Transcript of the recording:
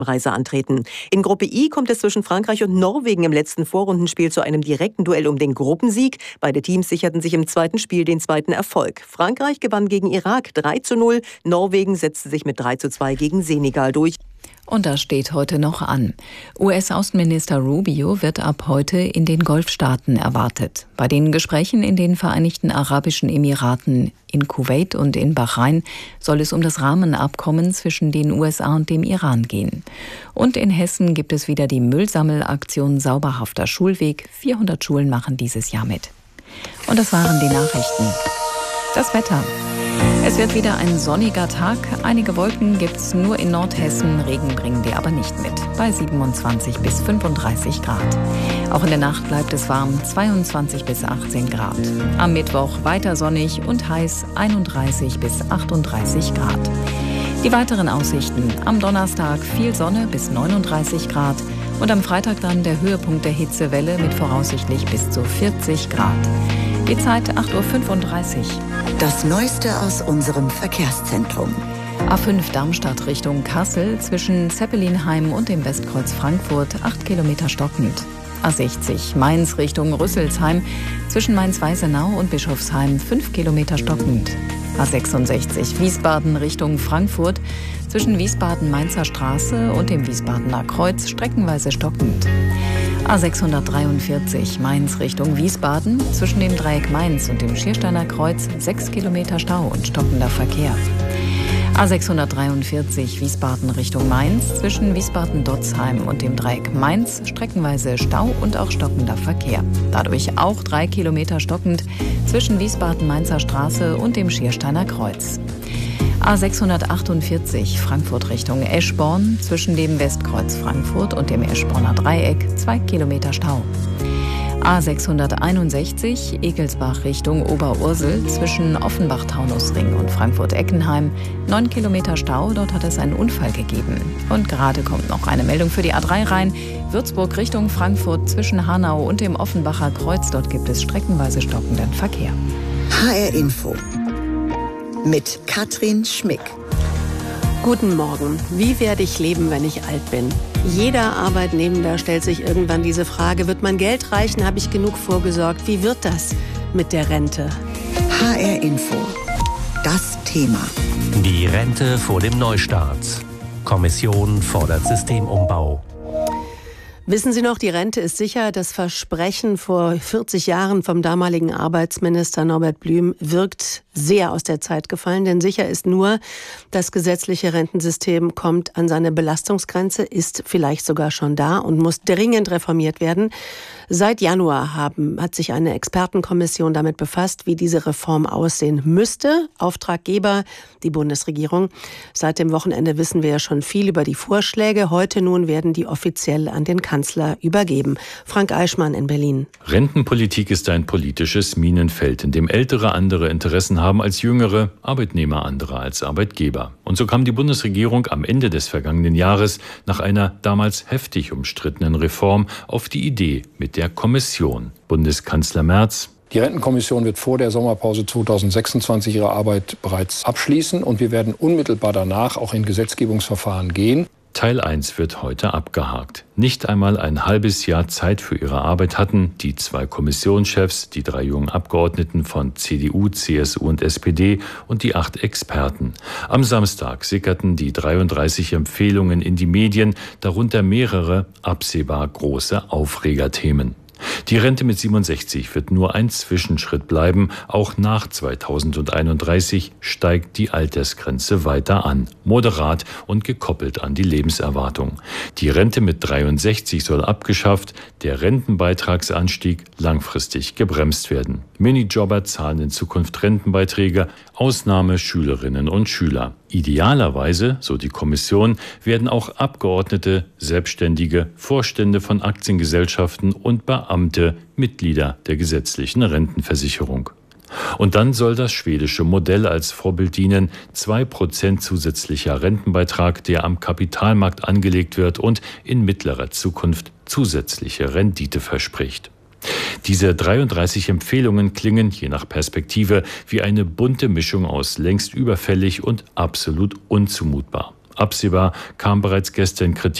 Reise antreten. In Gruppe I kommt es zwischen Frankreich und Norwegen im letzten Vorrundenspiel zu einem direkten Duell um den Gruppensieg. Beide Teams sicherten sich im zweiten Spiel den zweiten Erfolg. Frankreich gewann gegen Irak 3:0, Norwegen setzte sich mit 3:2 gegen Senegal durch. Und das steht heute noch an. US-Außenminister Rubio wird ab heute in den Golfstaaten erwartet. Bei den Gesprächen in den Vereinigten Arabischen Emiraten, in Kuwait und in Bahrain soll es um das Rahmenabkommen zwischen den USA und dem Iran gehen. Und in Hessen gibt es wieder die Müllsammelaktion Sauberhafter Schulweg. 400 Schulen machen dieses Jahr mit. Und das waren die Nachrichten. Das Wetter. Es wird wieder ein sonniger Tag. Einige Wolken gibt es nur in Nordhessen. Regen bringen wir aber nicht mit. Bei 27 bis 35 Grad. Auch in der Nacht bleibt es warm. 22 bis 18 Grad. Am Mittwoch weiter sonnig und heiß. 31 bis 38 Grad. Die weiteren Aussichten. Am Donnerstag viel Sonne bis 39 Grad. Und am Freitag dann der Höhepunkt der Hitzewelle mit voraussichtlich bis zu 40 Grad. Die Zeit 8:35 Uhr. Das Neueste aus unserem Verkehrszentrum. A5 Darmstadt Richtung Kassel zwischen Zeppelinheim und dem Westkreuz Frankfurt 8 Kilometer stockend. A60 Mainz Richtung Rüsselsheim zwischen Mainz-Weißenau und Bischofsheim 5 Kilometer stockend. A66 Wiesbaden Richtung Frankfurt zwischen Wiesbaden-Mainzer Straße und dem Wiesbadener Kreuz streckenweise stockend. A643 Mainz Richtung Wiesbaden zwischen dem Dreieck Mainz und dem Schiersteiner Kreuz 6 Kilometer Stau und stockender Verkehr. A643 Wiesbaden Richtung Mainz zwischen Wiesbaden-Dotzheim und dem Dreieck Mainz streckenweise Stau und auch stockender Verkehr. Dadurch auch 3 Kilometer stockend zwischen Wiesbaden-Mainzer Straße und dem Schiersteiner Kreuz. A648 Frankfurt Richtung Eschborn zwischen dem Westkreuz Frankfurt und dem Eschborner Dreieck 2 Kilometer Stau. A661 Egelsbach Richtung Oberursel zwischen Offenbach-Taunusring und Frankfurt-Eckenheim 9 Kilometer Stau, dort hat es einen Unfall gegeben. Und gerade kommt noch eine Meldung für die A3 rein. Würzburg Richtung Frankfurt zwischen Hanau und dem Offenbacher Kreuz, dort gibt es streckenweise stockenden Verkehr. HR Info mit Katrin Schmick. Guten Morgen. Wie werde ich leben, wenn ich alt bin? Jeder Arbeitnehmender stellt sich irgendwann diese Frage, wird mein Geld reichen, habe ich genug vorgesorgt? Wie wird das mit der Rente? HR Info. Das Thema. Die Rente vor dem Neustart. Kommission fordert Systemumbau. Wissen Sie noch, die Rente ist sicher. Das Versprechen vor 40 Jahren vom damaligen Arbeitsminister Norbert Blüm wirkt sehr aus der Zeit gefallen, denn sicher ist nur, das gesetzliche Rentensystem kommt an seine Belastungsgrenze, ist vielleicht sogar schon da und muss dringend reformiert werden. Seit Januar hat sich eine Expertenkommission damit befasst, wie diese Reform aussehen müsste. Auftraggeber, die Bundesregierung. Seit dem Wochenende wissen wir ja schon viel über die Vorschläge. Heute nun werden die offiziell an den Kanzler übergeben. Frank Eichmann in Berlin. Rentenpolitik ist ein politisches Minenfeld, in dem Ältere andere Interessen haben als Jüngere, Arbeitnehmer andere als Arbeitgeber. Und so kam die Bundesregierung am Ende des vergangenen Jahres nach einer damals heftig umstrittenen Reform auf die Idee mit der Kommission. Bundeskanzler Merz: Die Rentenkommission wird vor der Sommerpause 2026 ihre Arbeit bereits abschließen und wir werden unmittelbar danach auch in Gesetzgebungsverfahren gehen. Teil 1 wird heute abgehakt. Nicht einmal ein halbes Jahr Zeit für ihre Arbeit hatten die 2 Kommissionschefs, die 3 jungen Abgeordneten von CDU, CSU und SPD und die 8 Experten. Am Samstag sickerten die 33 Empfehlungen in die Medien, darunter mehrere absehbar große Aufregerthemen. Die Rente mit 67 wird nur ein Zwischenschritt bleiben. Auch nach 2031 steigt die Altersgrenze weiter an, moderat und gekoppelt an die Lebenserwartung. Die Rente mit 63 soll abgeschafft, der Rentenbeitragsanstieg langfristig gebremst werden. Minijobber zahlen in Zukunft Rentenbeiträge, Ausnahme Schülerinnen und Schüler. Idealerweise, so die Kommission, werden auch Abgeordnete, Selbstständige, Vorstände von Aktiengesellschaften und Beamte Mitglieder der gesetzlichen Rentenversicherung. Und dann soll das schwedische Modell als Vorbild dienen: 2% zusätzlicher Rentenbeitrag, der am Kapitalmarkt angelegt wird und in mittlerer Zukunft zusätzliche Rendite verspricht. Diese 33 Empfehlungen klingen je nach Perspektive wie eine bunte Mischung aus längst überfällig und absolut unzumutbar. absehbar, kam bereits gestern Kritik